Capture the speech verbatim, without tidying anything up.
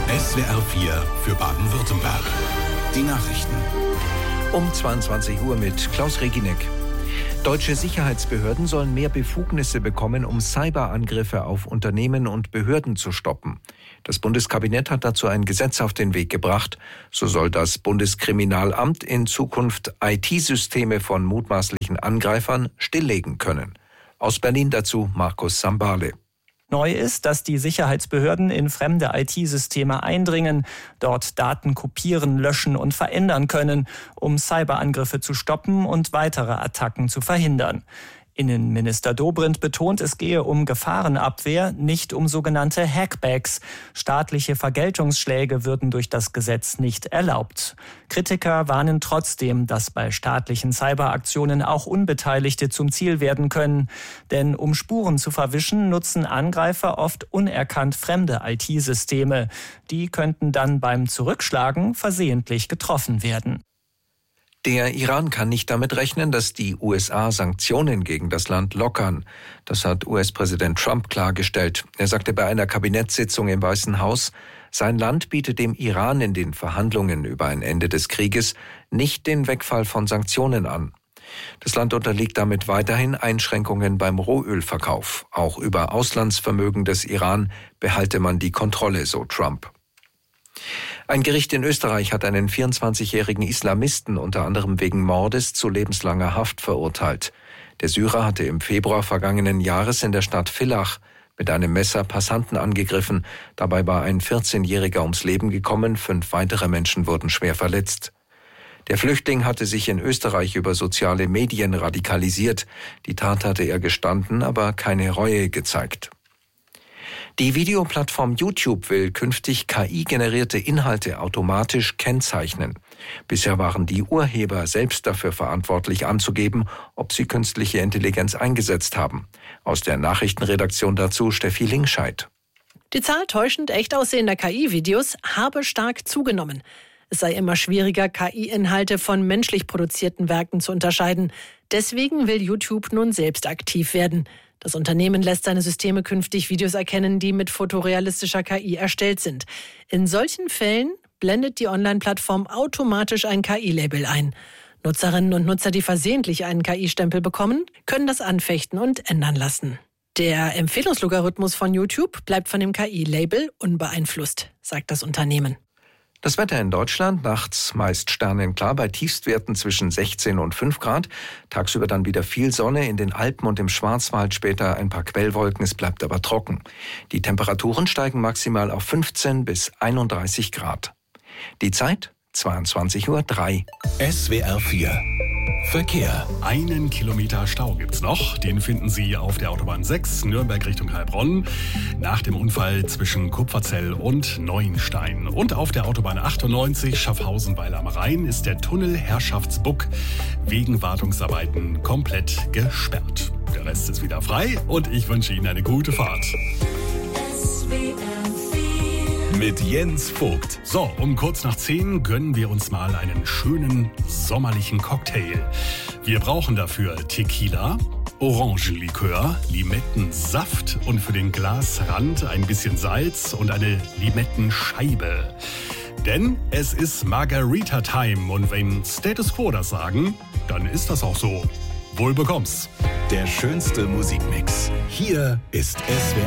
S W R vier für Baden-Württemberg. Die Nachrichten. Um zweiundzwanzig Uhr mit Klaus Reginek. Deutsche Sicherheitsbehörden sollen mehr Befugnisse bekommen, um Cyberangriffe auf Unternehmen und Behörden zu stoppen. Das Bundeskabinett hat dazu ein Gesetz auf den Weg gebracht. So soll das Bundeskriminalamt in Zukunft I T-Systeme von mutmaßlichen Angreifern stilllegen können. Aus Berlin dazu Markus Sambale. Neu ist, dass die Sicherheitsbehörden in fremde I T-Systeme eindringen, dort Daten kopieren, löschen und verändern können, um Cyberangriffe zu stoppen und weitere Attacken zu verhindern. Innenminister Dobrindt betont, es gehe um Gefahrenabwehr, nicht um sogenannte Hackbacks. Staatliche Vergeltungsschläge würden durch das Gesetz nicht erlaubt. Kritiker warnen trotzdem, dass bei staatlichen Cyberaktionen auch Unbeteiligte zum Ziel werden können. Denn um Spuren zu verwischen, nutzen Angreifer oft unerkannt fremde I T-Systeme. Die könnten dann beim Zurückschlagen versehentlich getroffen werden. Der Iran kann nicht damit rechnen, dass die U S A Sanktionen gegen das Land lockern. Das hat U S-Präsident Trump klargestellt. Er sagte bei einer Kabinettssitzung im Weißen Haus, sein Land bietet dem Iran in den Verhandlungen über ein Ende des Krieges nicht den Wegfall von Sanktionen an. Das Land unterliegt damit weiterhin Einschränkungen beim Rohölverkauf. Auch über Auslandsvermögen des Iran behalte man die Kontrolle, so Trump. Ein Gericht in Österreich hat einen vierundzwanzigjährigen Islamisten unter anderem wegen Mordes zu lebenslanger Haft verurteilt. Der Syrer hatte im Februar vergangenen Jahres in der Stadt Villach mit einem Messer Passanten angegriffen. Dabei war ein vierzehnjähriger ums Leben gekommen, fünf weitere Menschen wurden schwer verletzt. Der Flüchtling hatte sich in Österreich über soziale Medien radikalisiert. Die Tat hatte er gestanden, aber keine Reue gezeigt. Die Videoplattform YouTube will künftig K I-generierte Inhalte automatisch kennzeichnen. Bisher waren die Urheber selbst dafür verantwortlich anzugeben, ob sie künstliche Intelligenz eingesetzt haben. Aus der Nachrichtenredaktion dazu Steffi Lingscheid. Die Zahl täuschend echt aussehender K I-Videos habe stark zugenommen. Es sei immer schwieriger, K I-Inhalte von menschlich produzierten Werken zu unterscheiden. Deswegen will YouTube nun selbst aktiv werden. Das Unternehmen lässt seine Systeme künftig Videos erkennen, die mit fotorealistischer K I erstellt sind. In solchen Fällen blendet die Online-Plattform automatisch ein K I-Label ein. Nutzerinnen und Nutzer, die versehentlich einen K I-Stempel bekommen, können das anfechten und ändern lassen. Der Empfehlungslogarithmus von YouTube bleibt von dem K I-Label unbeeinflusst, sagt das Unternehmen. Das Wetter in Deutschland, nachts meist sternenklar bei Tiefstwerten zwischen sechzehn und fünf Grad. Tagsüber dann wieder viel Sonne, in den Alpen und im Schwarzwald später ein paar Quellwolken, es bleibt aber trocken. Die Temperaturen steigen maximal auf fünfzehn bis einunddreißig Grad. Die Zeit zweiundzwanzig Uhr drei. S W R vier Verkehr. Einen Kilometer Stau gibt's noch. Den finden Sie auf der Autobahn sechs, Nürnberg Richtung Heilbronn, nach dem Unfall zwischen Kupferzell und Neuenstein. Und auf der Autobahn achtundneunzig, Schaffhausen-Weil am Rhein, ist der Tunnel Herrschaftsbuck wegen Wartungsarbeiten komplett gesperrt. Der Rest ist wieder frei und ich wünsche Ihnen eine gute Fahrt. Mit Jens Vogt. So, um kurz nach zehn gönnen wir uns mal einen schönen sommerlichen Cocktail. Wir brauchen dafür Tequila, Orangenlikör, Limettensaft und für den Glasrand ein bisschen Salz und eine Limettenscheibe. Denn es ist Margarita-Time und wenn Status Quo das sagen, dann ist das auch so. Wohl bekomm's. Der schönste Musikmix. Hier ist S W